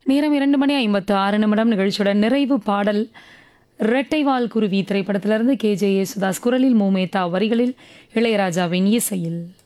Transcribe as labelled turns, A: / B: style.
A: நேரம் 2:56 நிகழ்ச்சியோட நிறைவு பாடல் ரெட்டைவால் குருவி திரைப்படத்திலிருந்து கேஜே யேசுதாஸ் குரலில் மோமேதா வரிகளில் இளையராஜாவின் இசையில்.